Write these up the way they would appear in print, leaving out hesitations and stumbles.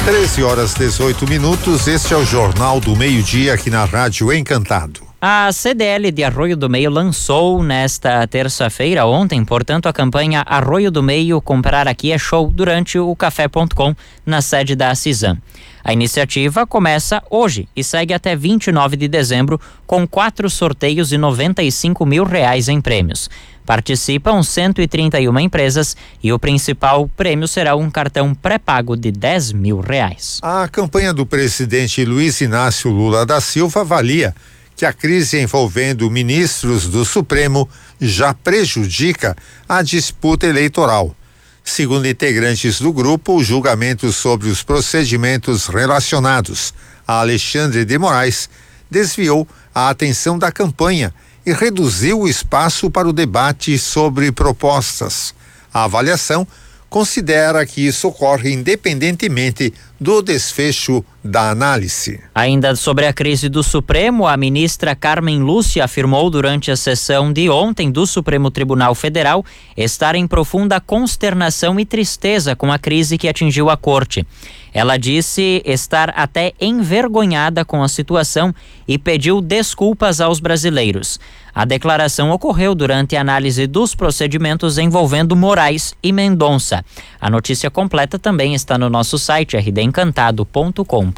13h18. Este é o Jornal do Meio-Dia aqui na Rádio Encantado. A CDL de Arroio do Meio lançou nesta terça-feira, ontem, portanto, a campanha Arroio do Meio Comprar Aqui é Show durante o Café.com na sede da Cisan. A iniciativa começa hoje e segue até 29 de dezembro com 4 sorteios e R$95 mil em prêmios. Participam 131 empresas e o principal prêmio será um cartão pré-pago de R$10 mil. A campanha do presidente Luiz Inácio Lula da Silva avalia que a crise envolvendo ministros do Supremo já prejudica a disputa eleitoral. Segundo integrantes do grupo, o julgamento sobre os procedimentos relacionados a Alexandre de Moraes desviou a atenção da campanha e reduziu o espaço para o debate sobre propostas. A avaliação considera que isso ocorre independentemente do desfecho da análise. Ainda sobre a crise do Supremo, a ministra Carmen Lúcia afirmou durante a sessão de ontem do Supremo Tribunal Federal estar em profunda consternação e tristeza com a crise que atingiu a corte. Ela disse estar até envergonhada com a situação e pediu desculpas aos brasileiros. A declaração ocorreu durante a análise dos procedimentos envolvendo Moraes e Mendonça. A notícia completa também está no nosso site rdencantado.com.br.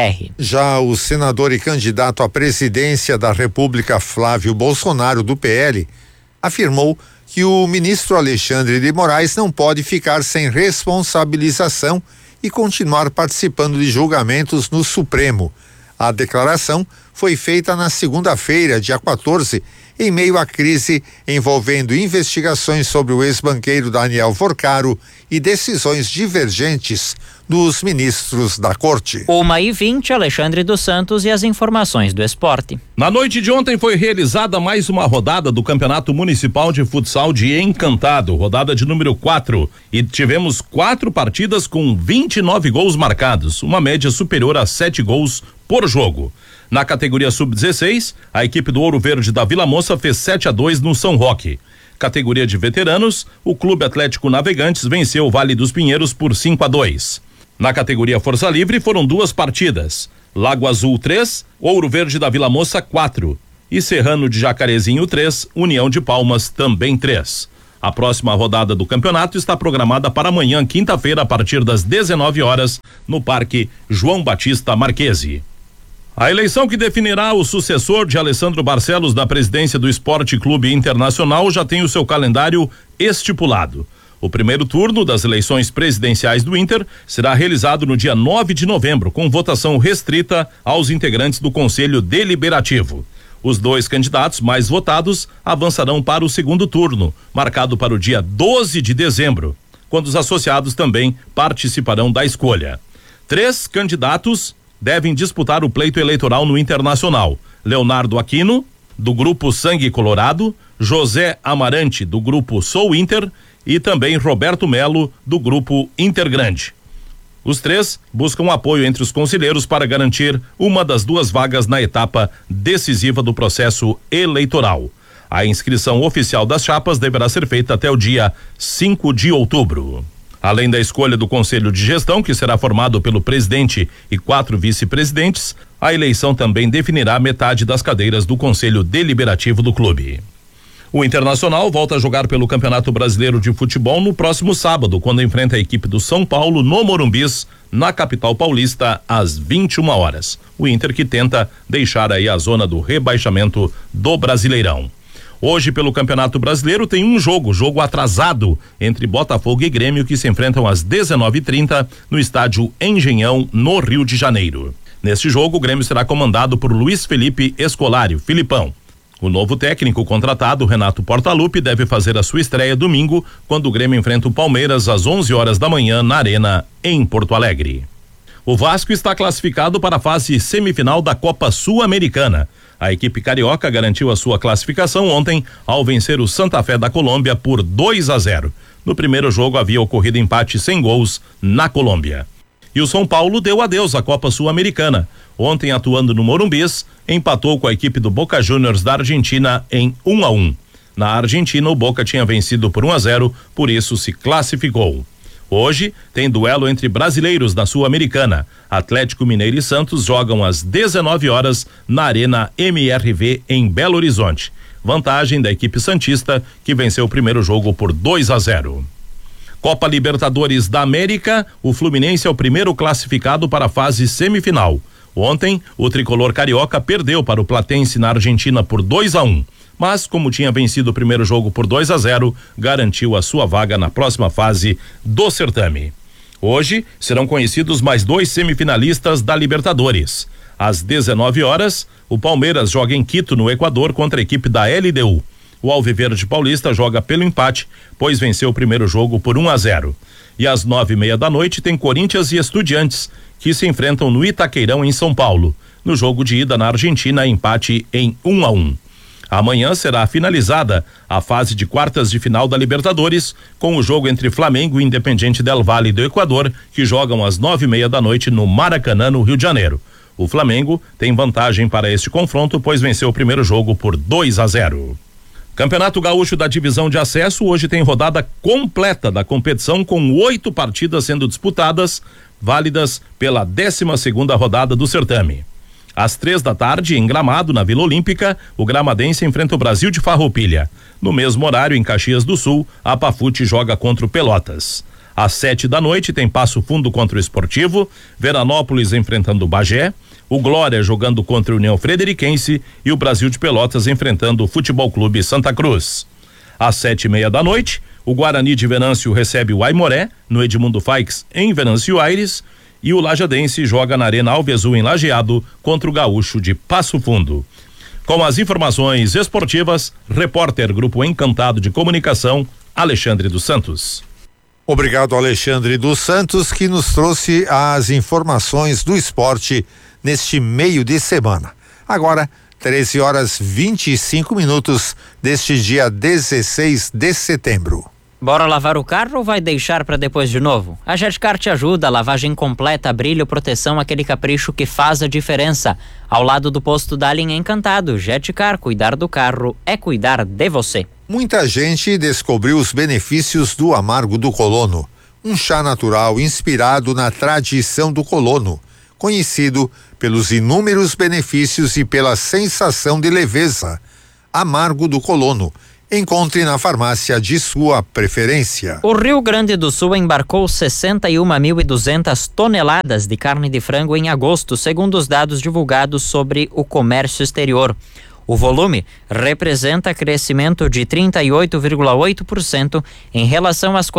Já o senador e candidato à presidência da República Flávio Bolsonaro, do PL, afirmou que o ministro Alexandre de Moraes não pode ficar sem responsabilização e continuar participando de julgamentos no Supremo. A declaração foi feita na segunda-feira, dia 14, em meio à crise envolvendo investigações sobre o ex-banqueiro Daniel Forcaro e decisões divergentes dos ministros da Corte. 1h20, Alexandre dos Santos e as informações do esporte. Na noite de ontem foi realizada mais uma rodada do Campeonato Municipal de Futsal de Encantado, rodada de número 4, e tivemos 4 partidas com 29 gols marcados, uma média superior a 7 gols por jogo. Na categoria sub-16, a equipe do Ouro Verde da Vila Moça fez 7-2 no São Roque. Categoria de veteranos, o Clube Atlético Navegantes venceu o Vale dos Pinheiros por 5-2. Na categoria Força Livre foram 2 partidas. Lago Azul 3, Ouro Verde da Vila Moça 4 e Serrano de Jacarezinho 3, União de Palmas também 3. A próxima rodada do campeonato está programada para amanhã, quinta-feira, a partir das 19 horas, no Parque João Batista Marquesi. A eleição que definirá o sucessor de Alessandro Barcelos na presidência do Esporte Clube Internacional já tem o seu calendário estipulado. O primeiro turno das eleições presidenciais do Inter será realizado no dia 9 de novembro, com votação restrita aos integrantes do Conselho Deliberativo. Os 2 candidatos mais votados avançarão para o segundo turno, marcado para o dia 12 de dezembro, quando os associados também participarão da escolha. 3 candidatos devem disputar o pleito eleitoral no Internacional: Leonardo Aquino, do grupo Sangue Colorado, José Amarante, do grupo Sou Inter, e também Roberto Melo, do grupo Intergrande. Os 3 buscam apoio entre os conselheiros para garantir uma das 2 vagas na etapa decisiva do processo eleitoral. A inscrição oficial das chapas deverá ser feita até o dia 5 de outubro. Além da escolha do Conselho de Gestão, que será formado pelo presidente e 4 vice-presidentes, a eleição também definirá metade das cadeiras do Conselho Deliberativo do clube. O Internacional volta a jogar pelo Campeonato Brasileiro de Futebol no próximo sábado, quando enfrenta a equipe do São Paulo no Morumbis, na capital paulista, às 21 horas. O Inter que tenta deixar aí a zona do rebaixamento do Brasileirão. Hoje, pelo Campeonato Brasileiro, tem um jogo atrasado entre Botafogo e Grêmio, que se enfrentam às 19h30 no estádio Engenhão, no Rio de Janeiro. Neste jogo, o Grêmio será comandado por Luiz Felipe Scolari, Filipão. O novo técnico contratado, Renato Portaluppi, deve fazer a sua estreia domingo, quando o Grêmio enfrenta o Palmeiras às 11 horas da manhã na Arena, em Porto Alegre. O Vasco está classificado para a fase semifinal da Copa Sul-Americana. A equipe carioca garantiu a sua classificação ontem ao vencer o Santa Fé da Colômbia por 2-0. No primeiro jogo havia ocorrido empate sem gols na Colômbia. E o São Paulo deu adeus à Copa Sul-Americana. Ontem, atuando no Morumbis, empatou com a equipe do Boca Juniors da Argentina em 1-1. Na Argentina, o Boca tinha vencido por 1-0, por isso se classificou. Hoje tem duelo entre brasileiros da Sul-Americana. Atlético Mineiro e Santos jogam às 19 horas na Arena MRV em Belo Horizonte. Vantagem da equipe santista, que venceu o primeiro jogo por 2-0. Copa Libertadores da América, o Fluminense é o primeiro classificado para a fase semifinal. Ontem, o tricolor carioca perdeu para o Platense na Argentina por 2-1. Mas, como tinha vencido o primeiro jogo por 2-0, garantiu a sua vaga na próxima fase do certame. Hoje serão conhecidos mais 2 semifinalistas da Libertadores. Às 19 horas, o Palmeiras joga em Quito, no Equador, contra a equipe da LDU. O Alviverde Paulista joga pelo empate, pois venceu o primeiro jogo por 1-0. E às 9:30 da noite tem Corinthians e Estudiantes, que se enfrentam no Itaqueirão, em São Paulo. No jogo de ida na Argentina, empate em 1-1. Amanhã será finalizada a fase de quartas de final da Libertadores, com o jogo entre Flamengo e Independiente del Valle do Equador, que jogam às 9:30 da noite no Maracanã, no Rio de Janeiro. O Flamengo tem vantagem para este confronto, pois venceu o primeiro jogo por 2-0. Campeonato Gaúcho da Divisão de Acesso hoje tem rodada completa da competição, com 8 partidas sendo disputadas, válidas pela 12ª rodada do certame. Às 15h, em Gramado, na Vila Olímpica, o Gramadense enfrenta o Brasil de Farroupilha. No mesmo horário, em Caxias do Sul, a Pafute joga contra o Pelotas. Às 19h tem Passo Fundo contra o Esportivo, Veranópolis enfrentando o Bagé, o Glória jogando contra o União Frederiquense e o Brasil de Pelotas enfrentando o Futebol Clube Santa Cruz. Às 19h, o Guarani de Venâncio recebe o Aimoré, no Edmundo Faix, em Venâncio Aires, e o Lajadense joga na Arena Alvesul, em Lajeado, contra o Gaúcho de Passo Fundo. Com as informações esportivas, repórter Grupo Encantado de Comunicação, Alexandre dos Santos. Obrigado, Alexandre dos Santos, que nos trouxe as informações do esporte neste meio de semana. Agora, 13h25 deste dia 16 de setembro. Bora lavar o carro ou vai deixar para depois de novo? A Jetcar te ajuda, lavagem completa, brilho, proteção, aquele capricho que faz a diferença. Ao lado do posto Dallin Encantado, Jetcar, cuidar do carro é cuidar de você. Muita gente descobriu os benefícios do Amargo do Colono, um chá natural inspirado na tradição do colono, conhecido pelos inúmeros benefícios e pela sensação de leveza. Amargo do Colono. Encontre na farmácia de sua preferência. O Rio Grande do Sul embarcou 61.200 toneladas de carne de frango em agosto, segundo os dados divulgados sobre o comércio exterior. O volume representa crescimento de 38,8% em relação às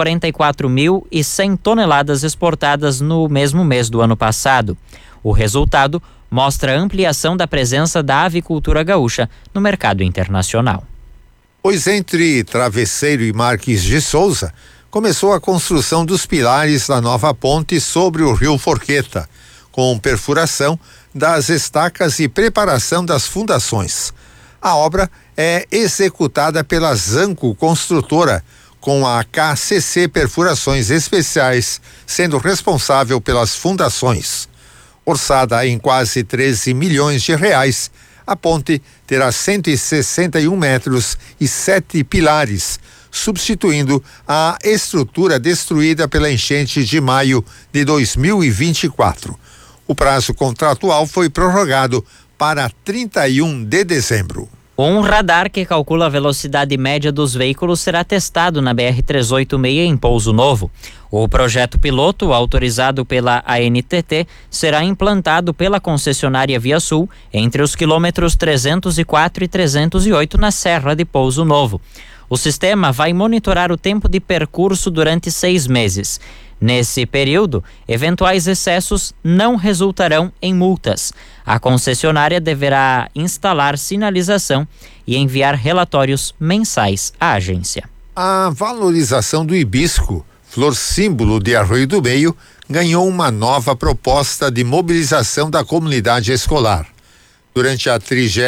44.100 toneladas exportadas no mesmo mês do ano passado. O resultado mostra a ampliação da presença da avicultura gaúcha no mercado internacional. Pois entre Travesseiro e Marques de Souza, começou a construção dos pilares da nova ponte sobre o rio Forqueta, com perfuração das estacas e preparação das fundações. A obra é executada pela Zanco Construtora, com a KCC Perfurações Especiais sendo responsável pelas fundações. Orçada em quase 13 milhões de reais, a ponte terá 161 metros e 7 pilares, substituindo a estrutura destruída pela enchente de maio de 2024. O prazo contratual foi prorrogado para 31 de dezembro. Um radar que calcula a velocidade média dos veículos será testado na BR-386 em Pouso Novo. O projeto piloto, autorizado pela ANTT, será implantado pela concessionária Via Sul entre os quilômetros 304 e 308 na Serra de Pouso Novo. O sistema vai monitorar o tempo de percurso durante 6 meses. Nesse período, eventuais excessos não resultarão em multas. A concessionária deverá instalar sinalização e enviar relatórios mensais à agência. A valorização do hibisco, flor símbolo de Arroio do Meio, ganhou uma nova proposta de mobilização da comunidade escolar. Durante a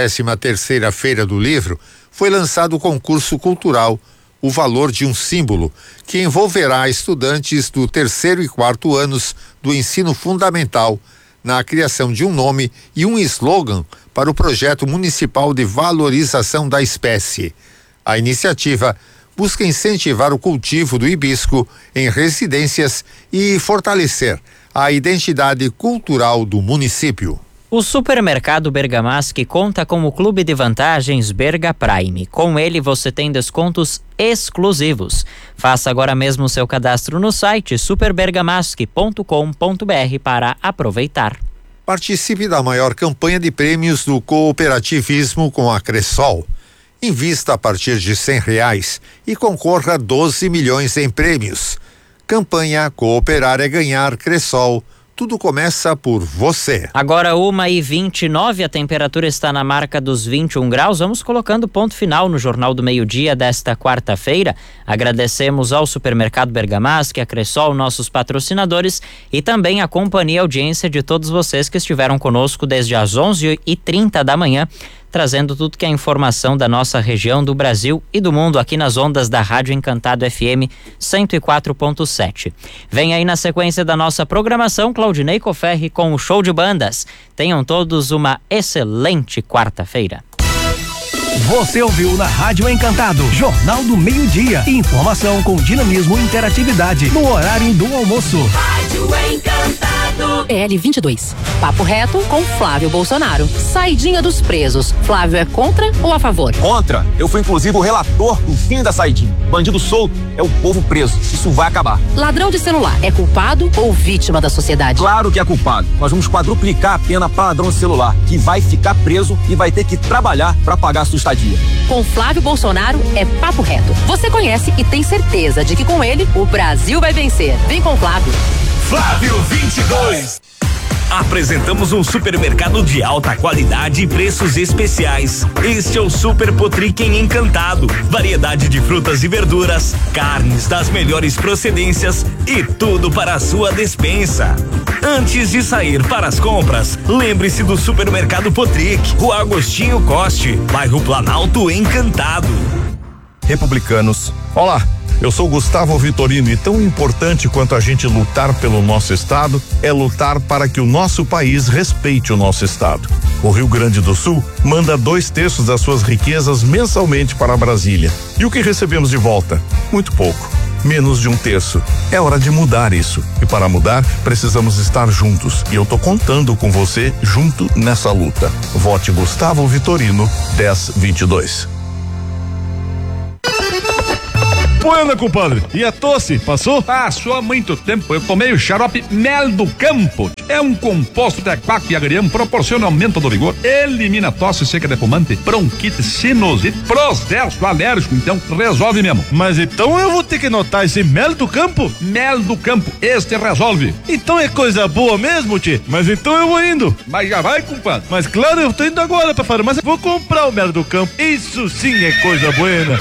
33ª Feira do Livro, foi lançado o concurso cultural O Valor de um Símbolo, que envolverá estudantes do 3º e 4º anos do ensino fundamental na criação de um nome e um slogan para o projeto municipal de valorização da espécie. A iniciativa busca incentivar o cultivo do hibisco em residências e fortalecer a identidade cultural do município. O supermercado Bergamaschi conta com o clube de vantagens Berga Prime. Com ele você tem descontos exclusivos. Faça agora mesmo o seu cadastro no site superbergamaschi.com.br para aproveitar. Participe da maior campanha de prêmios do cooperativismo com a Cressol. Invista a partir de R$100 e concorra a 12 milhões em prêmios. Campanha Cooperar é Ganhar Cressol. Tudo começa por você. Agora 1h29, a temperatura está na marca dos 21 graus. Vamos colocando ponto final no Jornal do Meio-Dia desta quarta-feira. Agradecemos ao Supermercado Bergamaschi, a Cressol, nossos patrocinadores e também a companhia e audiência de todos vocês que estiveram conosco desde as 11h30 da manhã, trazendo tudo que é informação da nossa região, do Brasil e do mundo aqui nas ondas da Rádio Encantado FM 104.7. Vem aí na sequência da nossa programação, Claudinei Coferri com o Show de Bandas. Tenham todos uma excelente quarta-feira. Você ouviu na Rádio Encantado, Jornal do Meio-Dia. Informação com dinamismo e interatividade no horário do almoço. Rádio Encantado. PL22. Papo reto com Flávio Bolsonaro. Saidinha dos presos. Flávio é contra ou a favor? Contra. Eu fui inclusive o relator do fim da saidinha. Bandido solto é o povo preso. Isso vai acabar. Ladrão de celular é culpado ou vítima da sociedade? Claro que é culpado. Nós vamos quadruplicar a pena para ladrão de celular, que vai ficar preso e vai ter que trabalhar para pagar a sua estadia. Com Flávio Bolsonaro é papo reto. Você conhece e tem certeza de que com ele o Brasil vai vencer. Vem com Flávio. Flávio 22. Apresentamos um supermercado de alta qualidade e preços especiais. Este é o Super Potric em Encantado. Variedade de frutas e verduras, carnes das melhores procedências e tudo para a sua despensa. Antes de sair para as compras, lembre-se do Supermercado Potric, Rua Agostinho Coste, bairro Planalto Encantado. Republicanos. Olá, eu sou Gustavo Vitorino e tão importante quanto a gente lutar pelo nosso estado é lutar para que o nosso país respeite o nosso estado. O Rio Grande do Sul manda 2/3 das suas riquezas mensalmente para Brasília. E o que recebemos de volta? Muito pouco. Menos de 1/3. É hora de mudar isso. E para mudar, precisamos estar juntos. E eu tô contando com você junto nessa luta. Vote Gustavo Vitorino 1022. Bueno, compadre, e a tosse, passou? Passou há muito tempo, eu tomei o xarope Mel do Campo. É um composto de aquaco e agrião, proporciona aumento do vigor, elimina tosse seca de fumante, bronquite, sinusite, processo alérgico, então resolve mesmo. Mas então eu vou ter que anotar esse Mel do Campo? Mel do Campo, este resolve. Então é coisa boa mesmo, tchê? Mas então eu vou indo. Mas já vai, compadre. Mas claro, eu tô indo agora pra farmácia, vou comprar o Mel do Campo. Isso sim é coisa boa.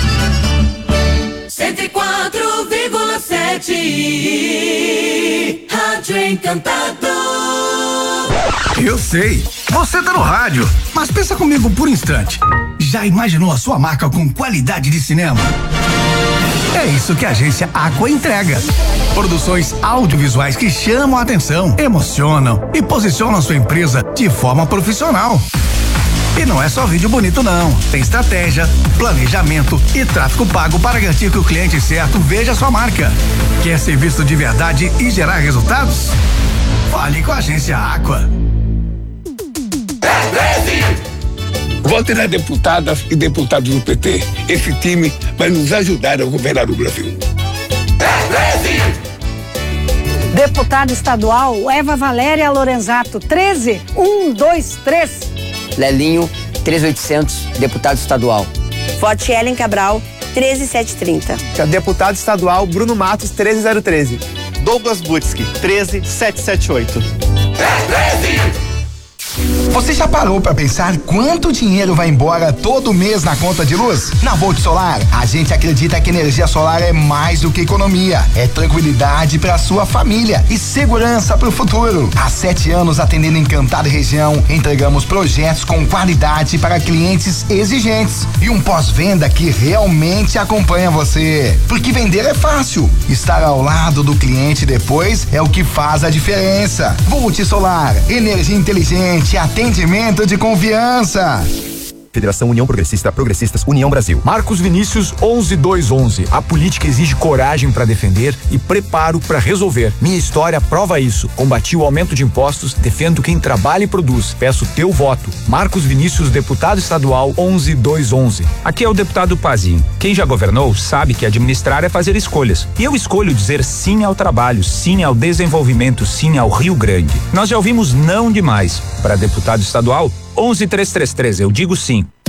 104,7 Rádio Encantado. Eu sei, você tá no rádio, mas pensa comigo por um instante. Já imaginou a sua marca com qualidade de cinema? É isso que a agência Aqua entrega. Produções audiovisuais que chamam a atenção, emocionam e posicionam a sua empresa de forma profissional. E não é só vídeo bonito não, tem estratégia, planejamento e tráfego pago para garantir que o cliente certo veja a sua marca. Quer ser visto de verdade e gerar resultados? Fale com a agência Aqua. Vote na deputada e deputados do PT. Esse time vai nos ajudar a governar o Brasil. Deputada estadual Eva Valéria Lorenzato, 13123. Lelinho, 3800, deputado estadual. Vote Ellen Cabral, 13730. Deputado estadual Bruno Matos, 13013. Douglas Butski, 13778. Você já parou para pensar quanto dinheiro vai embora todo mês na conta de luz? Na Volt Solar, a gente acredita que energia solar é mais do que economia, é tranquilidade para sua família e segurança para o futuro. Há 7 anos atendendo Encantado região, entregamos projetos com qualidade para clientes exigentes e um pós-venda que realmente acompanha você. Porque vender é fácil, estar ao lado do cliente depois é o que faz a diferença. Volt Solar, energia inteligente, atendimento de confiança. Federação União Progressista, Progressistas, União Brasil. Marcos Vinícius 11211. A política exige coragem para defender e preparo para resolver. Minha história prova isso. Combati o aumento de impostos, defendo quem trabalha e produz. Peço teu voto. Marcos Vinícius, deputado estadual 11211. Aqui é o deputado Pazinho. Quem já governou sabe que administrar é fazer escolhas. E eu escolho dizer sim ao trabalho, sim ao desenvolvimento, sim ao Rio Grande. Nós já ouvimos não demais. Para deputado estadual 11333, eu digo sim.